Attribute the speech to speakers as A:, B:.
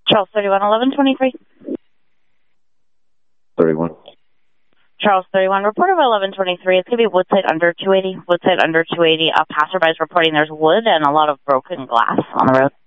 A: Charles 31, 1123.
B: 31.
A: Charles 31, report of 1123. It's going to be Woodside under 280. Woodside under 280. Passerby's reporting there's wood and a lot of broken glass on the road.